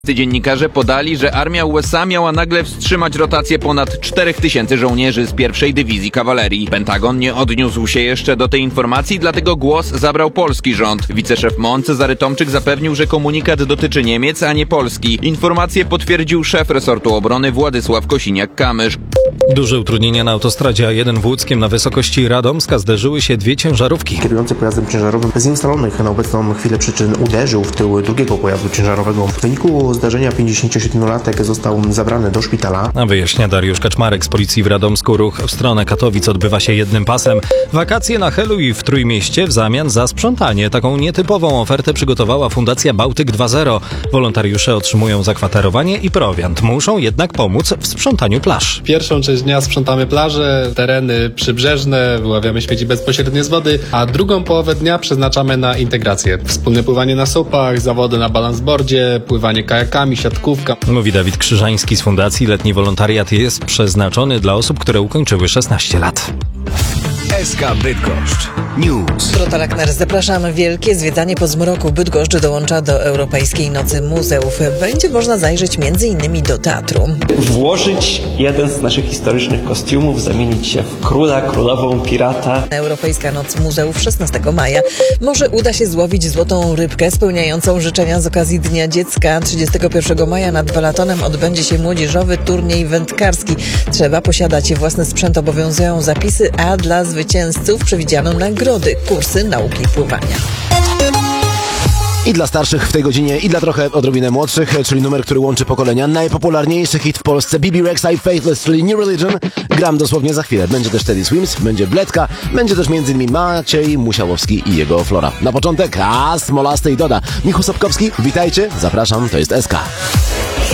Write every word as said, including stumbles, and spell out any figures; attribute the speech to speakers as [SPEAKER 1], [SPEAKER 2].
[SPEAKER 1] Dziennikarze podali, że armia U S A miała nagle wstrzymać rotację ponad czterech tysięcy żołnierzy z pierwszej dywizji kawalerii. Pentagon nie odniósł się jeszcze do tej informacji, dlatego głos zabrał polski rząd. Wiceszef M O N Cezary Tomczyk zapewnił, że komunikat dotyczy Niemiec, a nie Polski. Informację potwierdził szef resortu obrony Władysław Kosiniak-Kamysz.
[SPEAKER 2] Duże utrudnienia na autostradzie A jeden w Łódzkiem na wysokości Radomska zderzyły się dwie ciężarówki.
[SPEAKER 3] Kierujący pojazdem ciężarowym z nieustalonych na obecną chwilę przyczyn uderzył w tył drugiego pojazdu ciężarowego. W wyniku zdarzenia pięćdziesięciosiedmiolatek został zabrany do szpitala.
[SPEAKER 2] A wyjaśnia Dariusz Kaczmarek z policji w Radomsku. Ruch w stronę Katowic odbywa się jednym pasem. Wakacje na Helu i w Trójmieście w zamian za sprzątanie. Taką nietypową ofertę przygotowała Fundacja Bałtyk dwa zero. Wolontariusze otrzymują zakwaterowanie i prowiant. Muszą jednak pomóc w sprzątaniu plaż.
[SPEAKER 4] Pierwszą część dnia sprzątamy plaże, tereny przybrzeżne, wyławiamy śmieci bezpośrednio z wody, a drugą połowę dnia przeznaczamy na integrację. Wspólne pływanie na supach, zawody na balansboardzie, pływanie kajakami, siatkówka.
[SPEAKER 2] Mówi Dawid Krzyżański z Fundacji. Letni wolontariat jest przeznaczony dla osób, które ukończyły szesnaście lat.
[SPEAKER 5] S K Bydgoszcz News.
[SPEAKER 6] Dorota Lachner, zapraszamy. Wielkie zwiedzanie po zmroku. Bydgoszcz dołącza do Europejskiej Nocy Muzeów. Będzie można zajrzeć między innymi do teatru.
[SPEAKER 7] Włożyć jeden z naszych historycznych kostiumów, zamienić się w króla, królową, pirata.
[SPEAKER 6] Europejska Noc Muzeów szesnastego maja. Może uda się złowić złotą rybkę spełniającą życzenia z okazji Dnia Dziecka. trzydziestego pierwszego maja nad Balatonem odbędzie się młodzieżowy turniej wędkarski. Trzeba posiadać własny sprzęt, obowiązują zapisy, a dla zwycięzców przewidziano nagrody, kursy nauki pływania.
[SPEAKER 8] I dla starszych w tej godzinie, i dla trochę odrobinę młodszych, czyli numer, który łączy pokolenia. Najpopularniejszy hit w Polsce, B B Rexa i Faithless, czyli New Religion. Gram dosłownie za chwilę. Będzie też Teddy Swims, będzie Bledka, będzie też między innymi Maciej Musiałowski i jego Flora. Na początek, a Smolasty i Doda. Michu Sobkowski, witajcie, zapraszam, to jest S K.